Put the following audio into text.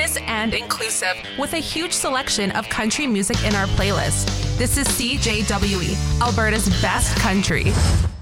diverse and inclusive with a huge selection of country music in our playlist. This is CJWE, Alberta's best country.